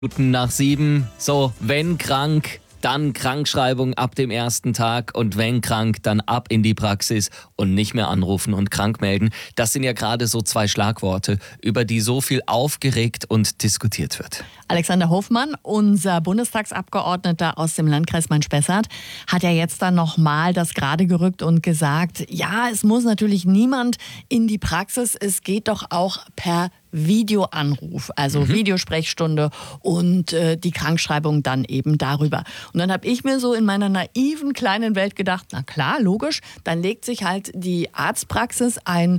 Minuten nach 7. So, wenn krank, dann Krankschreibung ab dem ersten Tag und wenn krank, dann ab in die Praxis und nicht mehr anrufen und krank melden. Das sind ja gerade so zwei Schlagworte, über die so viel aufgeregt und diskutiert wird. Alexander Hofmann, unser Bundestagsabgeordneter aus dem Landkreis Main-Spessart, hat ja jetzt dann nochmal das gerade gerückt und gesagt, ja, es muss natürlich niemand in die Praxis, es geht doch auch per Videoanruf, also Videosprechstunde und die Krankschreibung dann eben darüber. Und dann habe ich mir so in meiner naiven kleinen Welt gedacht, na klar, logisch, dann legt sich halt die Arztpraxis ein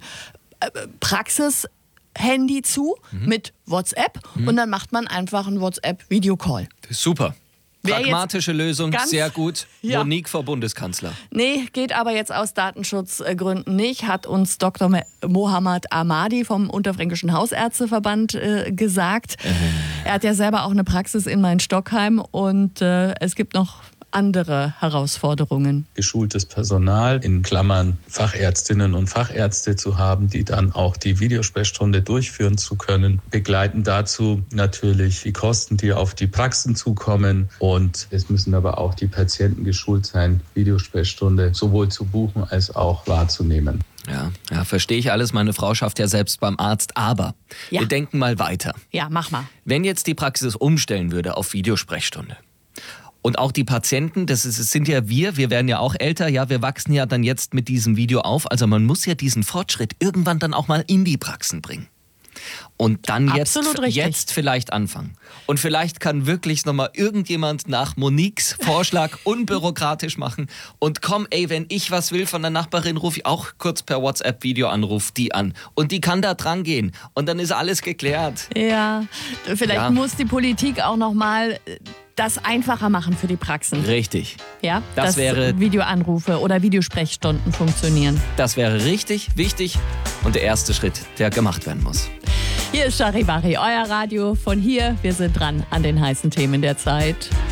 Praxis-Handy zu mit WhatsApp und dann macht man einfach einen WhatsApp-Videocall. Super. Pragmatische Lösung, sehr gut. Ja. Monique vor Bundeskanzler. Nee, geht aber jetzt aus Datenschutzgründen nicht, hat uns Dr. Mohammad Ahmadi vom Unterfränkischen Hausärzteverband gesagt. Er hat ja selber auch eine Praxis in Main-Stockheim und es gibt noch andere Herausforderungen. Geschultes Personal, in Klammern Fachärztinnen und Fachärzte zu haben, die dann auch die Videosprechstunde durchführen zu können. Begleiten dazu natürlich die Kosten, die auf die Praxen zukommen. Und es müssen aber auch die geschult sein, Videosprechstunde sowohl zu buchen als auch wahrzunehmen. Ja, verstehe ich alles. Meine Frau schafft ja selbst beim Arzt. Aber wir denken mal weiter. Ja, mach mal. Wenn jetzt die Praxis umstellen würde auf Videosprechstunde, und auch die Patienten, sind ja wir werden ja auch älter, ja, wir wachsen ja dann jetzt mit diesem Video auf. Also man muss ja diesen Fortschritt irgendwann dann auch mal in die Praxen bringen. Und dann jetzt vielleicht anfangen. Und vielleicht kann wirklich nochmal irgendjemand nach Moniques Vorschlag unbürokratisch machen. Und komm, wenn ich was will von der Nachbarin, rufe ich auch kurz per WhatsApp-Videoanruf die an. Und die kann da dran gehen. Und dann ist alles geklärt. Ja, vielleicht muss die Politik auch nochmal das einfacher machen für die Praxen. Richtig. Ja, dass Videoanrufe oder Videosprechstunden funktionieren. Das wäre richtig wichtig und der erste Schritt, der gemacht werden muss. Hier ist Charivari, euer Radio von hier. Wir sind dran an den heißen Themen der Zeit.